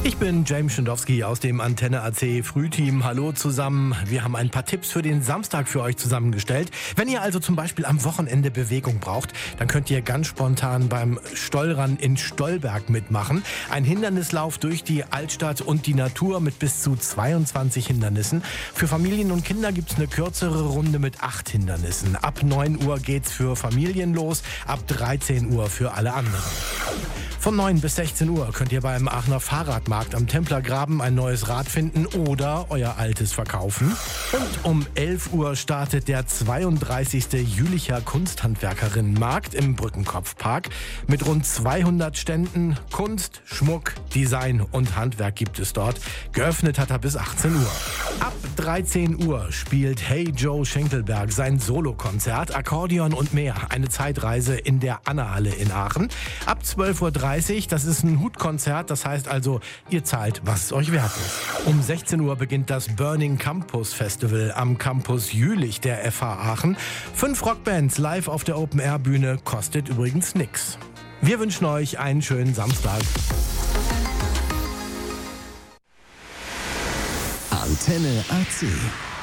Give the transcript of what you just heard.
Ich bin James Schindowski aus dem Antenne AC Frühteam. Hallo zusammen. Wir haben ein paar Tipps für den Samstag für euch zusammengestellt. Wenn ihr also zum Beispiel am Wochenende Bewegung braucht, dann könnt ihr ganz spontan beim Stollrun in Stollberg mitmachen. Ein Hindernislauf durch die Altstadt und die Natur mit bis zu 22 Hindernissen. Für Familien und Kinder gibt es eine kürzere Runde mit 8 Hindernissen. Ab 9 Uhr geht's für Familien los, ab 13 Uhr für alle anderen. Von 9 bis 16 Uhr könnt ihr beim Aachener Fahrradmarkt am Templergraben ein neues Rad finden oder euer altes verkaufen. Und um 11 Uhr startet der 32. Jülicher Kunsthandwerkerinnenmarkt im Brückenkopfpark. Mit rund 200 Ständen. Kunst, Schmuck, Design und Handwerk gibt es dort. Geöffnet hat er bis 18 Uhr. Ab 13 Uhr spielt Hey Joe Schenkelberg sein Solokonzert, Akkordeon und mehr. Eine Zeitreise in der Anna-Halle in Aachen. Ab 12.30 Uhr, das ist ein Hutkonzert, das heißt also, ihr zahlt, was es euch wert ist. Um 16 Uhr beginnt das Burning Campus Festival am Campus Jülich der FH Aachen. 5 Rockbands live auf der Open-Air-Bühne, kostet übrigens nix. Wir wünschen euch einen schönen Samstag. Antenne AC.